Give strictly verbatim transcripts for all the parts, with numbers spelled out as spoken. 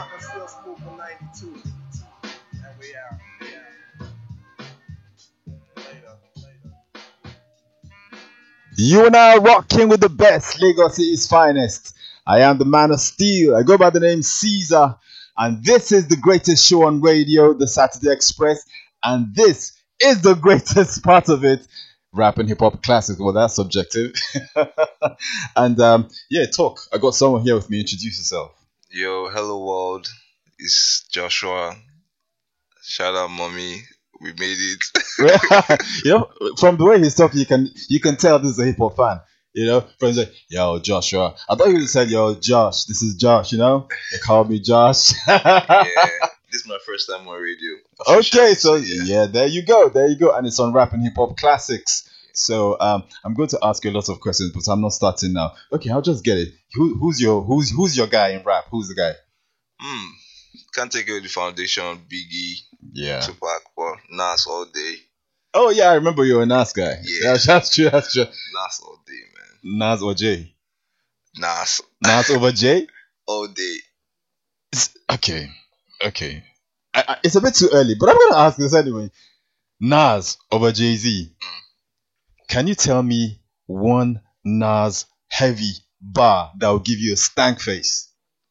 I'm still smooth for ninety-two. And we out. We out. Later. Later. You and I are rocking with the best, Lagos City's finest. I am the man of steel. I go by the name Caesar. And this is the greatest show on radio, the Saturday Express. And this is the greatest part of it, rap and hip hop classics. Well, that's subjective. and um, yeah, talk. I got someone here with me. Introduce yourself. Yo, hello world. It's Joshua. Shout out, mommy. We made it. You know, from the way he's talking, you can you can tell this is a hip hop fan. You know, from like, yo, Joshua. I thought you said, yo, Josh. This is Josh. You know, they call me Josh. Yeah, this is my first time on radio. Okay, so yeah. yeah, there you go, there you go, and it's on Rap and Hip Hop Classics. So um, I'm going to ask you a lot of questions, but I'm not starting now. Okay, I'll just get it. Who, who's your who's who's your guy in rap? Who's the guy? Hmm. Can't take away the foundation. Biggie, Yeah. Tupac, but Nas all day. Oh yeah, I remember you're a Nas guy. Yeah. That's, that's true. That's true. Nas all day, man. Nas or Jay? Nas Nas over Jay? all day. It's- okay, okay. I, I, it's a bit too early, but I'm gonna ask this anyway. Nas over Jay Z. Can you tell me one Nas heavy bar that will give you a stank face?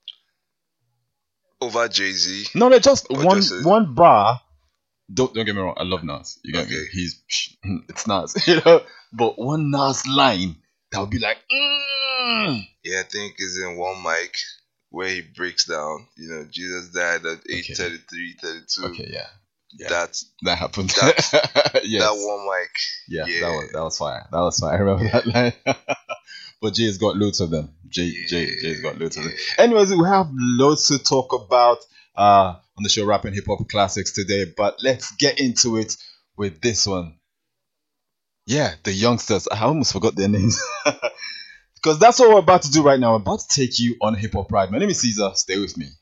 Over Jay-Z. No, no, just Or one just a- one bar. Don't don't get me wrong. I love Nas. You get me? Okay. He's it's Nas, you know. But one Nas line that would be like, mm. Yeah, I think is in one mic where he breaks down. You know, Jesus died at age Okay. thirty-three, thirty-two. Okay, yeah, yeah, That's that happened. that's- yes. that one mic. Yeah, Yeah. that was that was fire. That was fire. I remember that line. But Jay's got loads of them. Jay, Jay, Jay's got loads of them. Anyways, we have loads to talk about uh, on the show, Rap and Hip Hop Classics today. But let's get into it with this one. Yeah, the youngsters. I almost forgot their names. Because that's what we're about to do right now. We're about to take you on a hip hop ride. My name is Caesar. Stay with me.